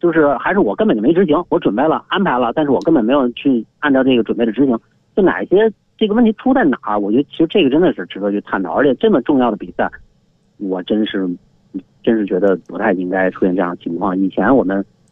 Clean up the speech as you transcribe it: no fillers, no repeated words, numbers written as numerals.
就是还是我根本就没执行，我准备了安排了，但是我根本没有去按照这个准备的执行，就哪些这个问题出在哪儿？我觉得其实这个真的是值得去探讨，而且这么重要的比赛，我真是觉得不太应该出现这样的情况。以前我们